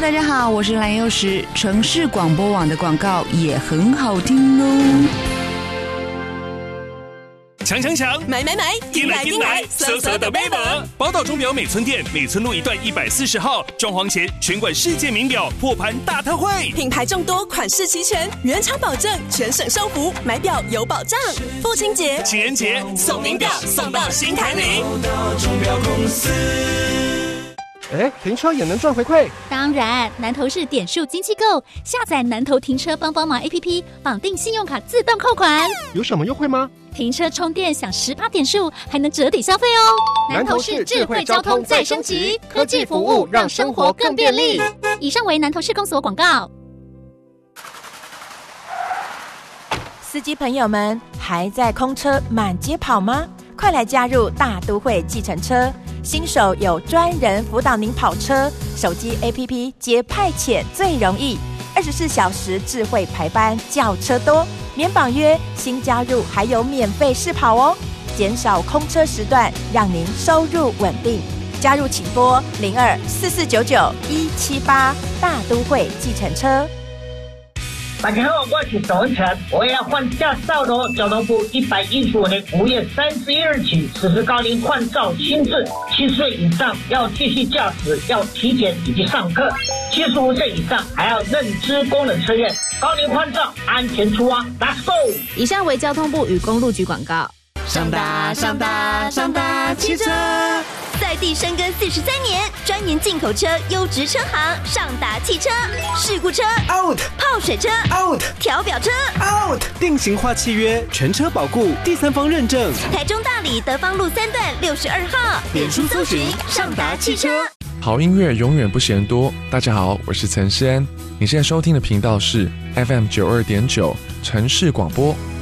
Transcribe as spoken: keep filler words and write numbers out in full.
大家好，我是蓝幼时。城市广播网的广告也很好听哦。 抢抢抢！ 买买买！ 进来进来！色色的妹们，宝岛钟表美村店美村路一段一百四十号，装潢前全馆世界名表破盘大特惠， 品牌众多，款式齐全，原厂保证，全省收服，买表有保障。父亲节、 情人节送名表，送到心坎里。 钟表公司。哎，停车也能赚回馈？ 当然，南投市点数金气购，下载南投停车帮帮忙 A P P， 绑定信用卡自动扣款。 有什么优惠吗？ 停车充电享 百分之十 点数，还能折抵消费哦。 南投市智慧交通再升级，科技服务让生活更便利。 以上为南投市公所广告。 司机朋友们，还在空车满街跑吗？快来加入大都会计程车，新手有专人辅导您跑车，手机 A P P 接派遣最容易，二十四小时智慧排班，叫车多，免绑约，新加入还有免费试跑哦，减少空车时段，让您收入稳定。加入请拨零二四四九九一七八，大都会计程车。 大家好，我是周文成，我要换驾照喽！交通部一百一十五年五月三十一日起实施高龄换照新制，七岁以上要继续驾驶，要体检以及上课；七十五岁以上还要认知功能测验。高龄换照，安全出发 ，Let's go！ 以上为交通部与公路局广告。 上达上达上达汽车， 在地深耕四十三年，专研进口车优质车行，上达汽车。事故车 out， 泡水车 out， 调表车 out， 定型化契约，全车保固，第三方认证。 台中大里德芳路三段六十二号，脸书搜寻上达汽车。 好音乐永远不嫌多。大家好，我是陈诗安，你现在收听的频道是 F M 九二点九城市广播。